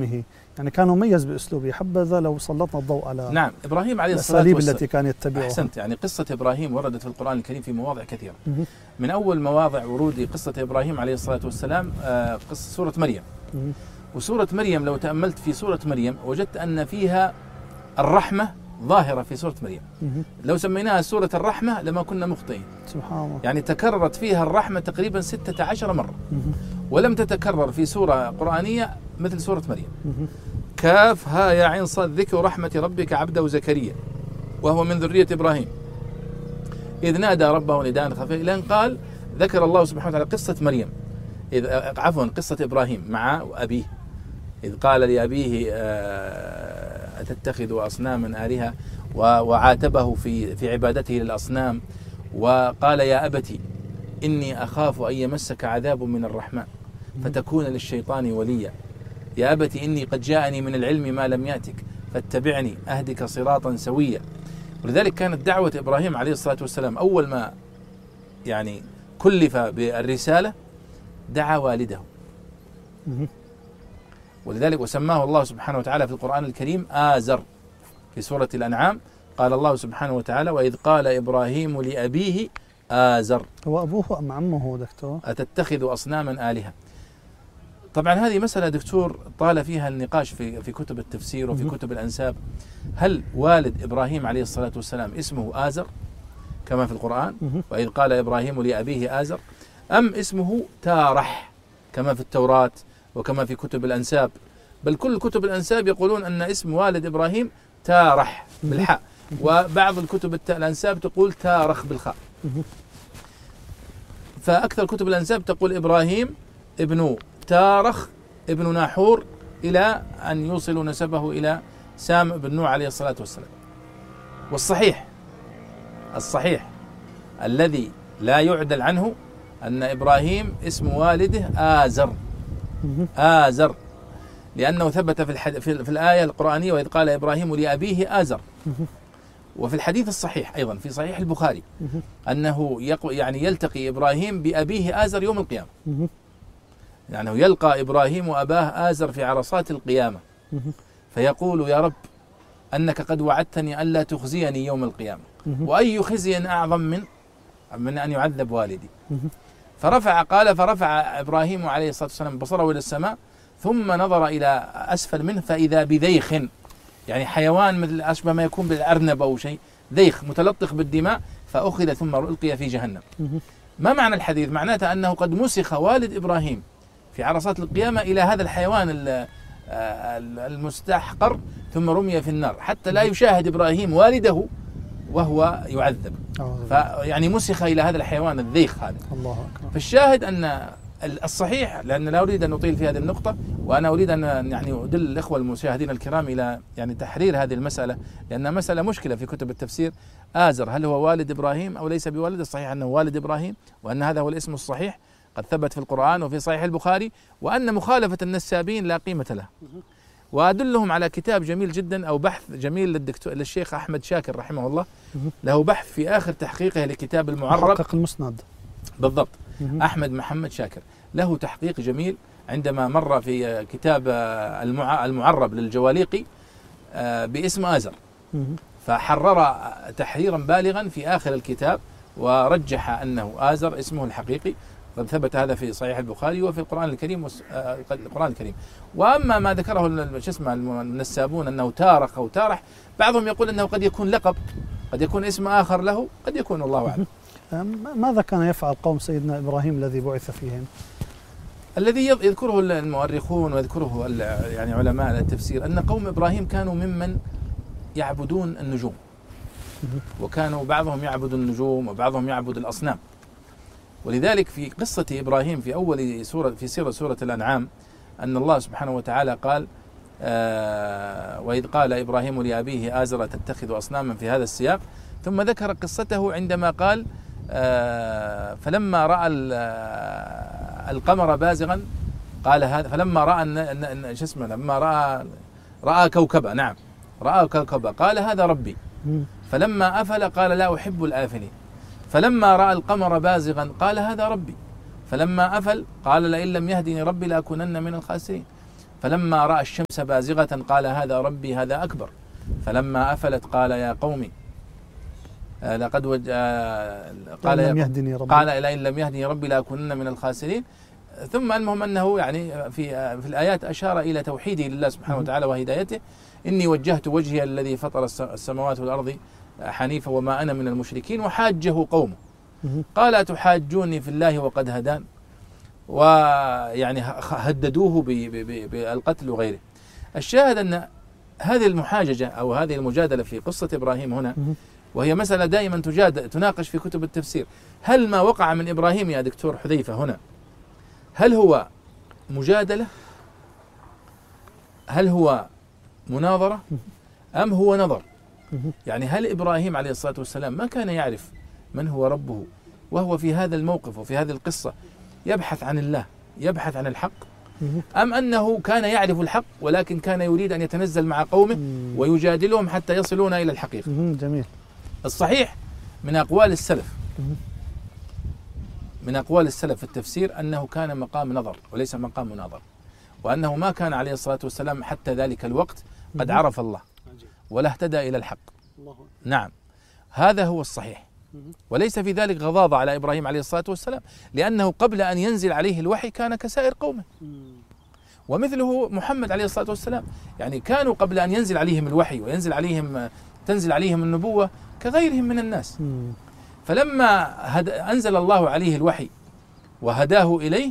بأسلوبه، يعني كان مميز بأسلوبه. حبذا لو سلطنا الضوء على نعم إبراهيم عليه الصلاة الأساليب والسلام التي كان يتبعها. أحسنت. يعني قصة إبراهيم وردت في القرآن الكريم في مواضع كثيرة. من أول مواضع ورود قصة إبراهيم عليه الصلاة والسلام قصة سورة مريم. وسورة مريم لو تأملت في سورة مريم وجدت أن فيها الرحمة ظاهرة في سورة مريم. لو سميناها سورة الرحمة لما كنا مخطئين. سبحان الله. يعني تكررت فيها الرحمة تقريبا 16 مرة، ولم تتكرر في سورة قرآنية مثل سورة مريم. كاف ها يا عين صاد ذكر رحمة ربك عبده زكريا وهو من ذرية إبراهيم إذ نادى ربه نداء خفيا، لأن قال ذكر الله سبحانه وتعالى قصة مريم، قصة إبراهيم مع أبيه إذ قال لأبيه أتتخذ أصناما آلهة، وعاتبه في عبادته للأصنام، وقال يا أبتي إني أخاف أن يمسك عذاب من الرحمن فتكون للشيطان وليا، يا أبتي إني قد جاءني من العلم ما لم يأتك فاتبعني أهدك صراطا سويا. ولذلك كانت دعوة إبراهيم عليه الصلاة والسلام أول ما يعني كلف بالرسالة دعا والده، ولذلك وسماه الله سبحانه وتعالى في القرآن الكريم آزر. في سورة الأنعام قال الله سبحانه وتعالى وإذ قال إبراهيم لأبيه آزر. هو أبوه أم عمه دكتور؟ أتتخذ أصناما آلهة. طبعا هذه مسألة دكتور طال فيها النقاش في كتب التفسير وفي كتب الأنساب. هل والد إبراهيم عليه الصلاة والسلام اسمه آزر كما في القرآن وإذ قال إبراهيم لأبيه آزر، أم اسمه تارح كما في التوراة وكما في كتب الأنساب؟ بل كل كتب الأنساب يقولون أن اسم والد إبراهيم تارح بالحاء، وبعض الكتب الأنساب تقول تارخ بالخاء. فأكثر كتب الأنساب تقول إبراهيم ابن تارخ ابن ناحور إلى أن يوصلوا نسبه إلى سام بن نوح عليه الصلاة والسلام. والصحيح الذي لا يعدل عنه أن إبراهيم اسم والده آزر، لأنه ثبت في الآية القرآنية وإذ قال إبراهيم لأبيه آزر. وفي الحديث الصحيح أيضا في صحيح البخاري أنه يعني يلتقي إبراهيم بأبيه آزر يوم القيامة، يعني يلقى إبراهيم وأباه آزر في عرصات القيامة فيقول يا رب أنك قد وعدتني ألا تخزيني يوم القيامة، وأي خزي أعظم من أن يعذب والدي. فرفع إبراهيم عليه الصلاة والسلام بصره إلى السماء ثم نظر إلى أسفل منه فإذا بذيخ، يعني حيوان مثل أشبه ما يكون بالأرنب أو شيء، ذيخ متلطخ بالدماء، فأخذ ثم ألقي في جهنم. ما معنى الحديث؟ معناته أنه قد مسخ والد إبراهيم في عرصات القيامة إلى هذا الحيوان المستحقر ثم رمي في النار حتى لا يشاهد إبراهيم والده وهو يعذب. فيعني مسخ إلى هذا الحيوان الذيخ هذا. الله أكبر. فالشاهد أن الصحيح، لأن لا أريد أن نطيل في هذه النقطة، وأنا أريد أن يعني أدل الإخوة المشاهدين الكرام إلى يعني تحرير هذه المسألة، لأنها مسألة مشكلة في كتب التفسير. آزر هل هو والد إبراهيم أو ليس بوالد؟ الصحيح أنه والد إبراهيم، وأن هذا هو الاسم الصحيح قد ثبت في القرآن وفي صحيح البخاري، وأن مخالفة النسابين لا قيمة له. وأدلهم على كتاب جميل جدا أو بحث جميل للشيخ أحمد شاكر رحمه الله، له بحث في آخر تحقيقه لكتاب المعرب، محقق المسند بالضبط، أحمد محمد شاكر، له تحقيق جميل عندما مر في كتاب المعرب للجواليقي باسم آزر، فحرر تحريرا بالغا في آخر الكتاب ورجح أنه آزر اسمه الحقيقي. قد ثبت هذا في صحيح البخاري وفي القرآن الكريم. وأما ما ذكره النسابون أنه تارخ أو تارح، بعضهم يقول أنه قد يكون لقب، قد يكون اسم آخر له، قد يكون الله أعلم. ماذا كان يفعل قوم سيدنا إبراهيم الذي بعث فيهم؟ الذي يذكره المؤرخون ويذكره يعني علماء التفسير أن قوم إبراهيم كانوا ممن يعبدون النجوم، وكانوا بعضهم يعبد النجوم وبعضهم يعبد الأصنام. ولذلك في قصة إبراهيم في أول سورة الأنعام أن الله سبحانه وتعالى قال وإذ قال إبراهيم لأبيه آزر تتخذ أصناما في هذا السياق، ثم ذكر قصته عندما قال فلما رأى القمر بازغا قال هذا، فلما رأى لما رأى كوكبا، نعم رأى كوكبا قال هذا ربي، فلما أفل قال لا أحب الآفلين، فلما رأى القمر بازغا قال هذا ربي، فلما أفل قال لئن لم يهدني ربي لأكونن من الخاسرين. فلما رأى الشمس بازغة قال هذا ربي هذا أكبر، فلما أفلت قال يا قوم لقد قال لئن لم يهدني ربي لأكونن من الخاسرين. ثم المهم أنه يعني في الآيات أشار إلى توحيده لله سبحانه وتعالى وهدايته. إني وجهت وجهي الذي فطر السماوات والأرض حنيفا وما أنا من المشركين. وحاجه قومه قال أتحاجوني في الله وقد هدان، ويعني هددوه بالقتل وغيره. الشاهد أن هذه المحاججة أو هذه المجادلة في قصة إبراهيم هنا، وهي مسألة دائما تناقش في كتب التفسير، هل ما وقع من إبراهيم يا دكتور حذيفة هنا هل هو مجادلة، هل هو مناظرة، أم هو نظر؟ يعني هل إبراهيم عليه الصلاة والسلام ما كان يعرف من هو ربه وهو في هذا الموقف وفي هذه القصة يبحث عن الله، يبحث عن الحق، أم أنه كان يعرف الحق ولكن كان يريد أن يتنزل مع قومه ويجادلهم حتى يصلون إلى الحقيقة؟ جميل. الصحيح من أقوال السلف في التفسير أنه كان مقام نظر وليس مقام مناظر، وأنه ما كان عليه الصلاة والسلام حتى ذلك الوقت قد عرف الله ولا اهتدى إلى الحق. نعم، هذا هو الصحيح، وليس في ذلك غضاضة على إبراهيم عليه الصلاة والسلام، لأنه قبل أن ينزل عليه الوحي كان كسائر قومه، ومثله محمد عليه الصلاة والسلام، يعني كانوا قبل أن ينزل عليهم الوحي تنزل عليهم النبوة كغيرهم من الناس. فلما أنزل الله عليه الوحي وهداه إليه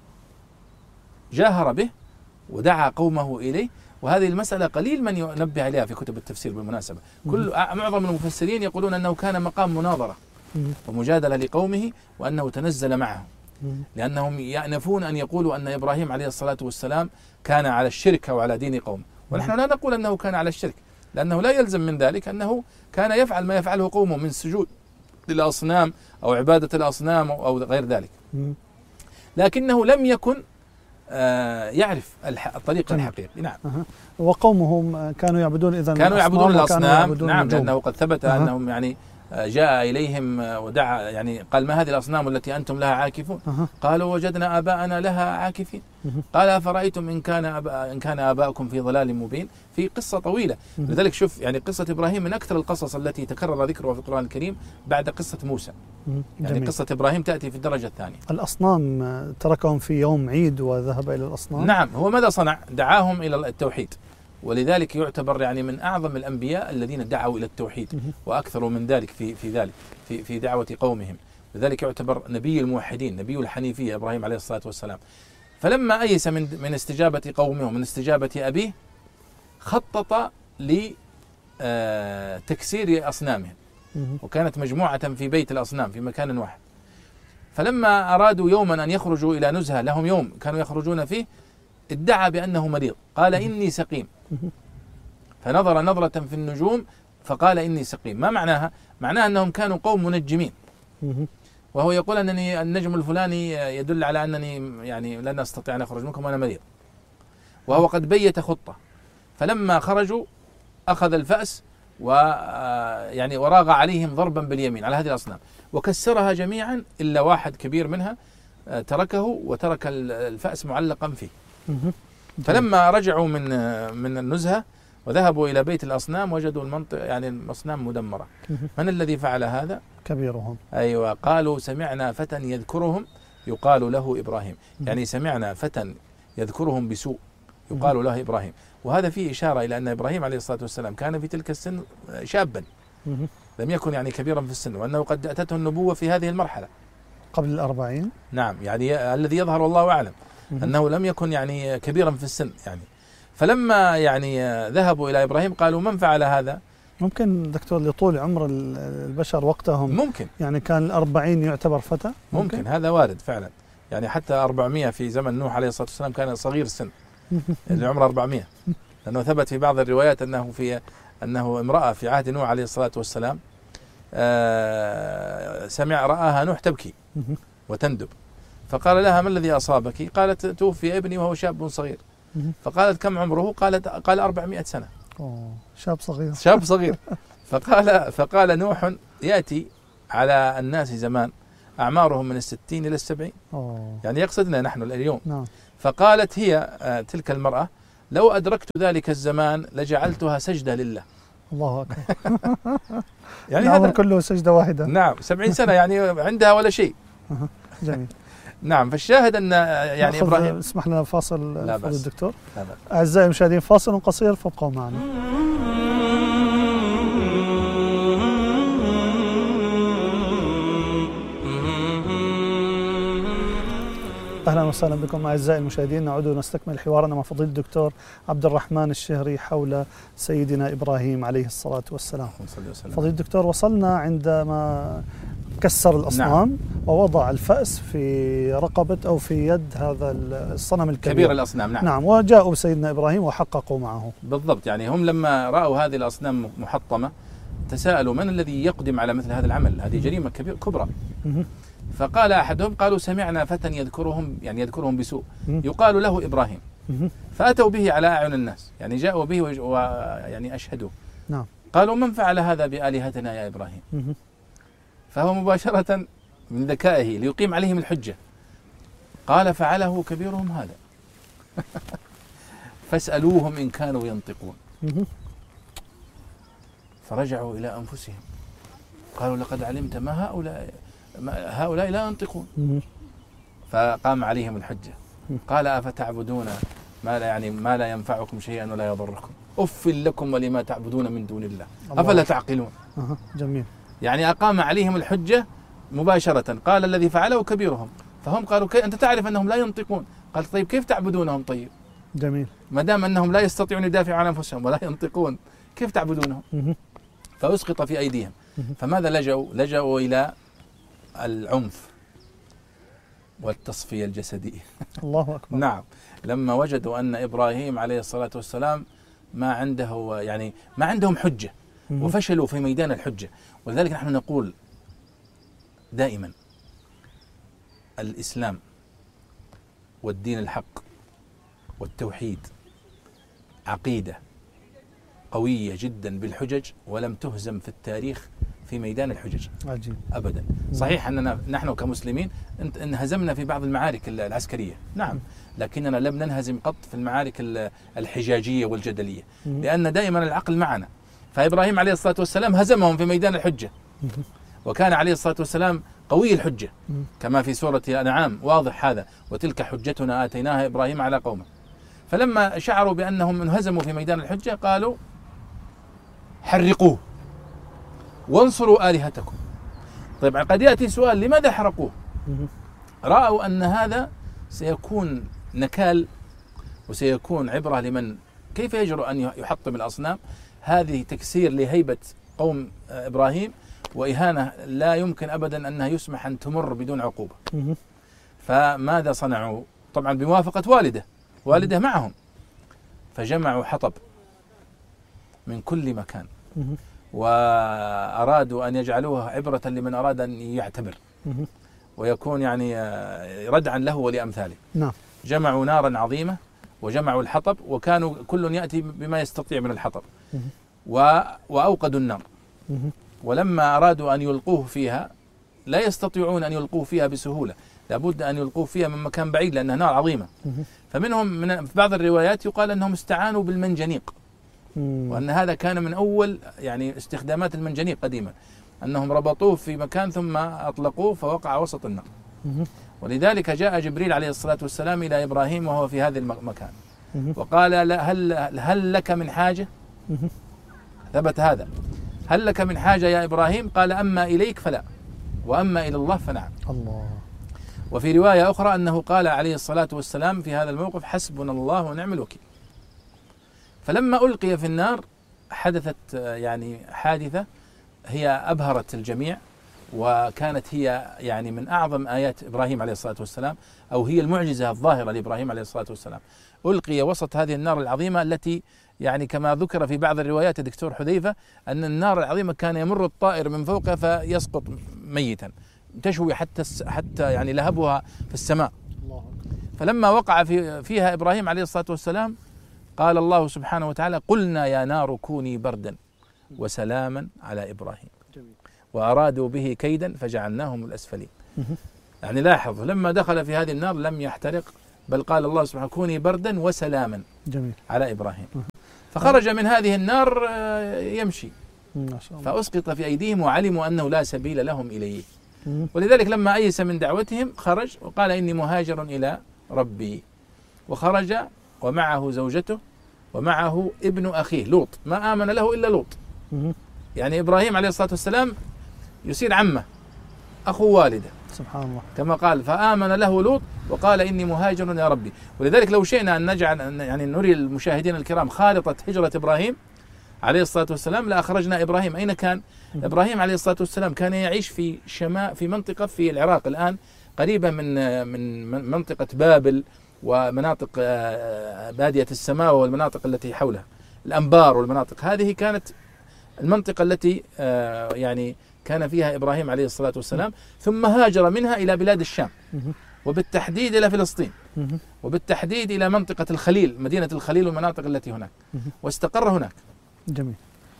جاهر به ودعا قومه إليه. وهذه المسألة قليل من ينبه عليها في كتب التفسير بالمناسبة. معظم المفسرين يقولون أنه كان مقام مناظرة ومجادلة لقومه، وأنه تنزل معهم، لأنهم يأنفون أن يقولوا أن إبراهيم عليه الصلاة والسلام كان على الشرك أو على دين قومه، ونحن لا نقول أنه كان على الشرك، لأنه لا يلزم من ذلك أنه كان يفعل ما يفعله قومه من سجود للأصنام أو عبادة الأصنام أو غير ذلك، لكنه لم يكن يعرف الطريق الحقيقي. نعم. وقومهم كانوا يعبدون الأصنام. نعم، لأنه قد ثبت أنهم يعني جاء إليهم ودعا، يعني قال ما هذه الأصنام التي أنتم لها عاكفون؟ قالوا وجدنا آباءنا لها عاكفين. قال أفرأيتم إن كان آباؤكم في ضلال مبين. في قصة طويلة. لذلك شوف، يعني قصة إبراهيم من أكثر القصص التي تكرر ذكرها في القرآن الكريم بعد قصة موسى. يعني جميل. قصة إبراهيم تأتي في الدرجة الثانية. الأصنام تركهم في يوم عيد وذهب إلى الأصنام. نعم، هو ماذا صنع؟ دعاهم إلى التوحيد، ولذلك يعتبر يعني من أعظم الأنبياء الذين دعوا إلى التوحيد وأكثروا من ذلك في دعوة قومهم. لذلك يعتبر نبي الموحدين، نبي الحنيفية إبراهيم عليه الصلاة والسلام. فلما أيس من استجابة قومه ومن استجابة أبيه خطط لتكسير أصنامهم، وكانت مجموعة في بيت الأصنام في مكان واحد. فلما أرادوا يوما أن يخرجوا إلى نزهة، لهم يوم كانوا يخرجون فيه، ادعى بأنه مريض، قال إني سقيم، فنظر نظرة في النجوم فقال إني سقيم. ما معناها؟ معناها أنهم كانوا قوم منجمين، وهو يقول أنني النجم الفلاني يدل على أنني يعني لن أستطيع أن أخرج منكم وأنا مريض، وهو قد بيت خطة. فلما خرجوا أخذ الفأس ويعني وراغ عليهم ضربا باليمين على هذه الأصنام وكسرها جميعا إلا واحد كبير منها تركه وترك الفأس معلقا فيه. فلما رجعوا من النزهة وذهبوا إلى بيت الأصنام وجدوا المنطقة يعني الأصنام مدمرة. من الذي فعل هذا؟ كبيرهم. أيوة، قالوا سمعنا فتى يذكرهم يقال له إبراهيم، يعني سمعنا فتى يذكرهم بسوء يقال له إبراهيم. وهذا فيه إشارة إلى أن إبراهيم عليه الصلاة والسلام كان في تلك السن شابا، لم يكن يعني كبيرا في السن، وأنه قد أتته النبوة في هذه المرحلة قبل 40. نعم، يعني الذي يظهر والله أعلم أنه لم يكن يعني كبيرا في السن يعني. فلما يعني ذهبوا إلى إبراهيم قالوا من فعل هذا؟ ممكن دكتور لطول عمر البشر وقتهم ممكن يعني كان 40 يعتبر فتى. ممكن هذا وارد فعلا، يعني حتى 400 في زمن نوح عليه الصلاة والسلام كان صغير السن اللي عمره 400، لأنه ثبت في بعض الروايات أنه امرأة في عهد نوح عليه الصلاة والسلام رآها نوح تبكي وتندب، فقال لها ما الذي أصابك؟ قالت توفي ابني وهو شاب صغير. فقالت كم عمره؟ قال 400 سنة. شاب صغير. فقال نوح يأتي على الناس زمان أعمارهم من 60 إلى 70، يعني يقصدنا نحن اليوم. فقالت هي تلك المرأة: لو أدركت ذلك الزمان لجعلتها سجدة لله. الله أكبر. يعني العمر هذا كله سجدة واحدة. نعم 70 سنة يعني عندها ولا شيء. جميل. نعم، فالشاهد أن يعني إبراهيم. اسمح لنا فاصل لا فضل بأس. الدكتور. لا بأس. أعزائي المشاهدين فاصل قصير فابقوا معنا. أهلا وسهلا بكم أعزائي المشاهدين. نعود ونستكمل حوارنا مع فضيلة الدكتور عبد الرحمن الشهري حول سيدنا إبراهيم عليه الصلاة والسلام. فضيلة الدكتور، وصلنا عندما كسر الأصنام. نعم. ووضع الفأس في رقبة أو في يد هذا الصنم الكبير كبير الأصنام. نعم. نعم، وجاءوا بسيدنا إبراهيم وحققوا معه. بالضبط، يعني هم لما رأوا هذه الأصنام محطمة تساءلوا: من الذي يقدم على مثل هذا العمل؟ هذه جريمة كبرى. فقال أحدهم: قالوا سمعنا فتى يذكرهم بسوء يقال له إبراهيم. فأتوا به على أعين الناس، يعني جاءوا به ويعني أشهدوا. نعم. قالوا: من فعل هذا بآلهتنا يا إبراهيم؟ فهو مباشرة من ذكائه ليقيم عليهم الحجة قال: فعله كبيرهم هذا فاسألوهم إن كانوا ينطقون. فرجعوا إلى أنفسهم قالوا: لقد علمت ما هؤلاء لا ينطقون. فقام عليهم الحجة قال: أفتعبدون ما لا ينفعكم شيئا ولا يضركم، أف لكم ولما تعبدون من دون الله أفلا تعقلون. جميل. يعني أقام عليهم الحجة مباشرة. قال: الذي فعله كبيرهم. فهم قالوا: أنت تعرف أنهم لا ينطقون. قال: طيب كيف تعبدونهم؟ طيب جميل، ما دام أنهم لا يستطيعون يدافعوا عن أنفسهم ولا ينطقون كيف تعبدونهم؟ فأسقط في أيديهم. فماذا لجأوا إلى العنف والتصفية الجسدية. الله أكبر. نعم، لما وجدوا أن إبراهيم عليه الصلاة والسلام ما عندهم حجة وفشلوا في ميدان الحجة. ولذلك نحن نقول دائما: الإسلام والدين الحق والتوحيد عقيدة قوية جدا بالحجج، ولم تهزم في التاريخ في ميدان الحجج. عجيب. أبدا. صحيح أننا نحن كمسلمين انهزمنا في بعض المعارك العسكرية، نعم، لكننا لم ننهزم قط في المعارك الحجاجية والجدلية، لأن دائما العقل معنا. فإبراهيم عليه الصلاة والسلام هزمهم في ميدان الحجة، وكان عليه الصلاة والسلام قوي الحجة كما في سورة الأنعام واضح هذا: وتلك حجتنا آتيناها إبراهيم على قومه. فلما شعروا بأنهم انهزموا في ميدان الحجة قالوا: حرقوه وانصروا آلهتكم. طيب قد يأتي سؤال: لماذا حرقوه؟ رأوا أن هذا سيكون نكال وسيكون عبرة لمن كيف يجرؤ أن يحطم الأصنام. هذه تكسير لهيبة قوم إبراهيم وإهانة لا يمكن أبدا أنها يسمح أن تمر بدون عقوبة. فماذا صنعوا؟ طبعا بموافقة والده معهم، فجمعوا حطب من كل مكان وأرادوا أن يجعلوها عبرة لمن أراد أن يعتبر ويكون يعني ردعا له ولأمثاله. نعم. جمعوا نارا عظيمة وجمعوا الحطب، وكانوا كل يأتي بما يستطيع من الحطب وأوقدوا النار. ولما أرادوا أن يلقوه فيها لا يستطيعون أن يلقوه فيها بسهولة، لابد أن يلقوه فيها من مكان بعيد لأنها نار عظيمة. فمنهم في بعض الروايات يقال أنهم استعانوا بالمنجنيق، وأن هذا كان من أول يعني استخدامات المنجنيق قديما، أنهم ربطوه في مكان ثم أطلقوه فوقع وسط النار. ولذلك جاء جبريل عليه الصلاة والسلام إلى إبراهيم وهو في هذا المكان وقال: هل لك من حاجة؟ ثبت هذا: هل لك من حاجة يا إبراهيم؟ قال: أما إليك فلا، وأما إلى الله فنعم. الله. وفي رواية أخرى أنه قال عليه الصلاة والسلام في هذا الموقف: حسبنا الله ونعم الوكيل. فلما ألقي في النار حدثت يعني حادثة هي أبهرت الجميع، وكانت هي يعني من أعظم آيات إبراهيم عليه الصلاة والسلام، أو هي المعجزة الظاهرة لإبراهيم عليه الصلاة والسلام. ألقي وسط هذه النار العظيمة التي يعني كما ذكر في بعض الروايات يا دكتور حذيفة أن النار العظيمة كان يمر الطائر من فوقها فيسقط ميتا، تشوي حتى يعني لهبها في السماء. فلما وقع فيها إبراهيم عليه الصلاة والسلام قال الله سبحانه وتعالى: قلنا يا نار كوني بردا وسلاما على إبراهيم وأرادوا به كيدا فجعلناهم الأسفلين. يعني لاحظ لما دخل في هذه النار لم يحترق بل قال الله سبحانه كوني بردا وسلاما جميل. على إبراهيم. فخرج من هذه النار يمشي، ما شاء الله. فأسقط في أيديهم وعلموا أنه لا سبيل لهم إليه. ولذلك لما أيس من دعوتهم خرج وقال إني مهاجر إلى ربي، وخرج ومعه زوجته ومعه ابن أخيه لوط، ما آمن له إلا لوط. يعني إبراهيم عليه الصلاة والسلام يصير عمه أخو والده سبحان الله، كما قال فآمن له لوط وقال إني مهاجر يا ربي. ولذلك لو شئنا أن نجعل يعني نري المشاهدين الكرام خارطة هجرة إبراهيم عليه الصلاة والسلام لأخرجنا إبراهيم. أين كان؟ إبراهيم عليه الصلاة والسلام كان يعيش في في منطقة في العراق الآن قريبة من منطقة بابل ومناطق بادية السماوة والمناطق التي حولها، الأنبار والمناطق هذه كانت المنطقة التي يعني كان فيها إبراهيم عليه الصلاة والسلام، ثم هاجر منها إلى بلاد الشام، وبالتحديد إلى فلسطين، وبالتحديد إلى منطقة الخليل، مدينة الخليل والمناطق التي هناك، واستقر هناك. جميل.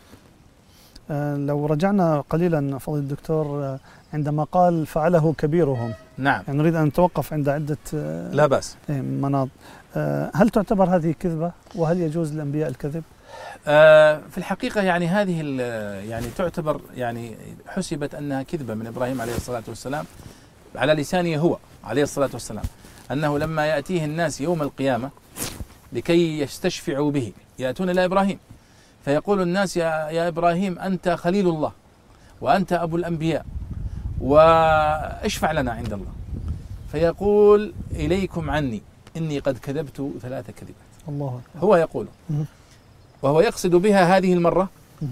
لو رجعنا قليلا فضيلة الدكتور عندما قال فعله كبيرهم، نعم، يعني نريد أن نتوقف عند عدة لا بأس مناط. هل تعتبر هذه كذبة؟ وهل يجوز للأنبياء الكذب؟ في الحقيقة يعني هذه يعني تعتبر يعني حسبت أنها كذبة من إبراهيم عليه الصلاة والسلام على لسانه هو عليه الصلاة والسلام، أنه لما يأتيه الناس يوم القيامة لكي يستشفعوا به يأتون إلى إبراهيم فيقول الناس يا إبراهيم أنت خليل الله وأنت أبو الأنبياء واشفع لنا عند الله، فيقول إليكم عني إني قد كذبت 3 كذبات. الله أكبر. هو يقول، وهو يقصد بها هذه المرة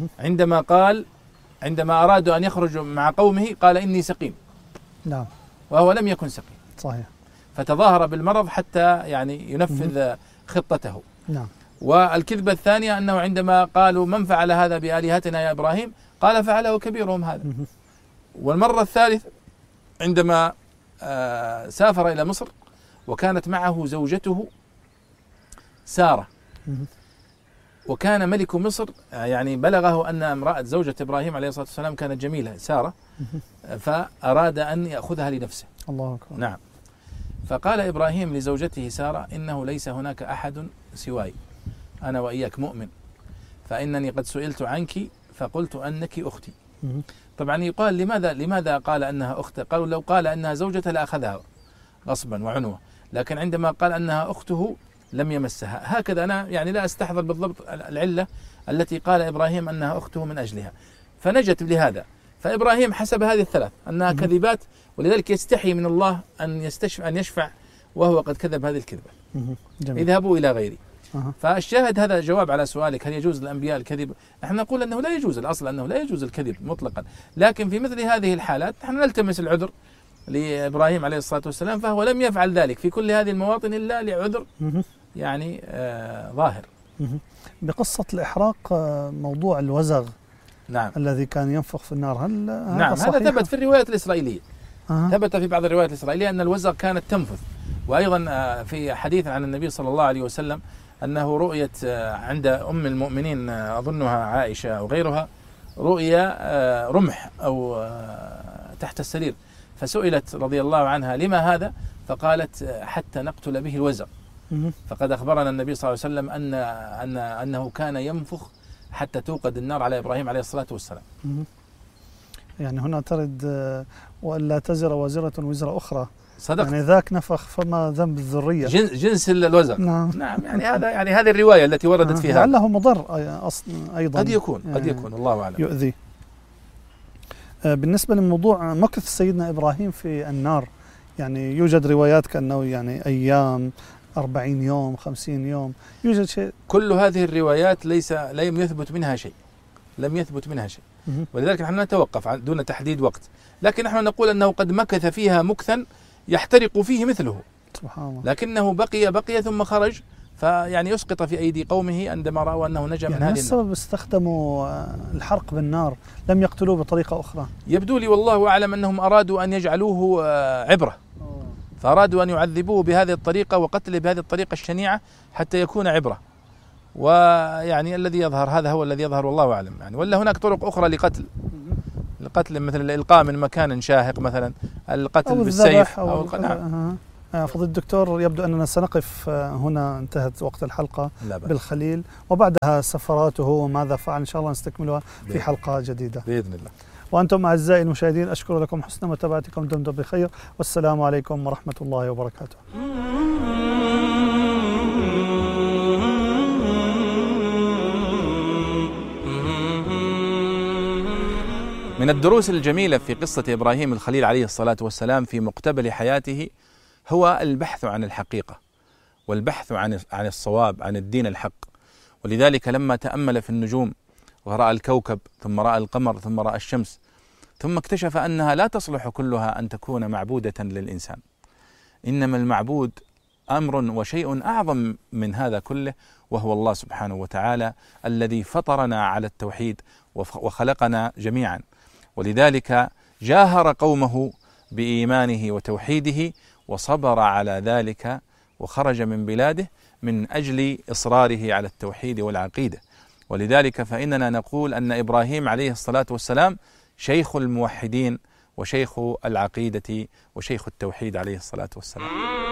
عندما أرادوا أن يخرجوا مع قومه قال إني سقيم. نعم. وهو لم يكن سقيم. صحيح. فتظاهر بالمرض حتى يعني ينفذ خطته. نعم. والكذبة الثانية أنه عندما قالوا من فعل هذا بآلهتنا يا إبراهيم قال فعله كبيرهم هذا. والمرة الثالثة عندما سافر إلى مصر وكانت معه زوجته سارة، وكان ملك مصر يعني بلغه أن امرأة زوجة إبراهيم عليه الصلاة والسلام كانت جميلة سارة، فأراد أن يأخذها لنفسه. الله أكبر. نعم. فقال إبراهيم لزوجته سارة إنه ليس هناك أحد سواي، أنا وإياك مؤمن، فإنني قد سئلت عنك فقلت أنك أختي. طبعا يقال لماذا قال أنها أخته؟ قالوا لو قال أنها زوجته لأخذها غصبا وعنوة، لكن عندما قال أنها أخته لم يمسها. هكذا أنا يعني لا أستحضر بالضبط العلة التي قال إبراهيم أنها أخته من أجلها، فنجت لهذا. فإبراهيم حسب هذه الثلاث أنها كذبات، ولذلك يستحي من الله أن يشفع وهو قد كذب هذه الكذبة. اذهبوا إلى غيري. فالشاهد هذا جواب على سؤالك هل يجوز للأنبياء الكذب؟ نحن نقول أنه لا يجوز، الأصل أنه لا يجوز الكذب مطلقا، لكن في مثل هذه الحالات نحن نلتمس العذر لإبراهيم عليه الصلاة والسلام، فهو لم يفعل ذلك في كل هذه المواطن إلا لعذر يعني ظاهر. بقصة الإحراق موضوع الوزغ، نعم، الذي كان ينفخ في النار، هل نعم هذا ثبت في الروايات الإسرائيلية. ثبت في بعض الروايات الإسرائيلية أن الوزغ كانت تنفث، وأيضا في حديث عن النبي صلى الله عليه وسلم أنه رؤيت عند أم المؤمنين أظنها عائشة أو غيرها رؤيا رمح أو تحت السرير، فسئلت رضي الله عنها لما هذا؟ فقالت حتى نقتل به الوزغ. فقد أخبرنا النبي صلى الله عليه وسلم أنه كان ينفخ حتى توقد النار على إبراهيم عليه الصلاة والسلام. يعني هنا ترد وألا تزر وازرة وزر أخرى. صدق. يعني ذاك نفخ فما ذنب الذرية. جنس الوزغ. نعم. نعم يعني هذه الرواية التي وردت فيها. لعله مضر أيضا. قد يكون الله أعلم. يؤذي. بالنسبة لموضوع مكث سيدنا إبراهيم في النار، يعني يوجد روايات كأنه يعني أيام 40 يوم 50 يوم، يوجد شيء؟ كل هذه الروايات لم يثبت منها شيء، ولذلك نحن نتوقف دون تحديد وقت، لكن نحن نقول أنه قد مكث فيها مكثا يحترق فيه مثله، سبحان الله، لكنه بقي ثم خرج، فيعني يسقط في أيدي قومه عندما رأوا أنه نجا من هذه النار. السبب استخدموا الحرق بالنار، لم يقتلوه بطريقة أخرى؟ يبدو لي والله أعلم أنهم أرادوا أن يجعلوه عبرة، فأرادوا أن يعذبوه بهذه الطريقة وقتله بهذه الطريقة الشنيعة حتى يكون عبرة، ويعني الذي يظهر هذا هو الذي يظهر والله أعلم يعني. ولا هناك طرق أخرى لقتل مثل الإلقاء من مكان شاهق مثلا، القتل بالسيف أو فضيلة الدكتور، يبدو أننا سنقف هنا، انتهت وقت الحلقة بالخليل، وبعدها سفراته وماذا فعل إن شاء الله نستكملها في حلقة جديدة بإذن الله. وأنتم أعزائي المشاهدين أشكر لكم حسن متابعتكم، دمتم بخير، والسلام عليكم ورحمة الله وبركاته. من الدروس الجميلة في قصة إبراهيم الخليل عليه الصلاة والسلام في مقتبل حياته هو البحث عن الحقيقة والبحث عن الصواب، عن الدين الحق. ولذلك لما تأمل في النجوم ورأى الكوكب ثم رأى القمر ثم رأى الشمس ثم اكتشف أنها لا تصلح كلها أن تكون معبودة للإنسان، إنما المعبود أمر وشيء أعظم من هذا كله، وهو الله سبحانه وتعالى الذي فطرنا على التوحيد وخلقنا جميعا. ولذلك جاهر قومه بإيمانه وتوحيده وصبر على ذلك وخرج من بلاده من أجل إصراره على التوحيد والعقيدة. ولذلك فإننا نقول أن إبراهيم عليه الصلاة والسلام شيخ الموحدين وشيخ العقيدة وشيخ التوحيد عليه الصلاة والسلام.